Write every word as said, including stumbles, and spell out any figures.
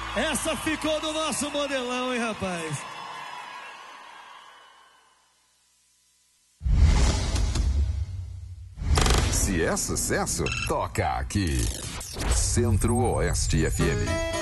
Essa ficou do nosso modelão, hein, rapaz? Se é sucesso, toca aqui. Centro-Oeste F M.